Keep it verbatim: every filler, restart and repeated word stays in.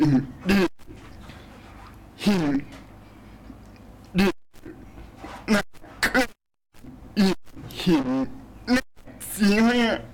る、ひん、る、な、く、い、ひん、ね、すいません。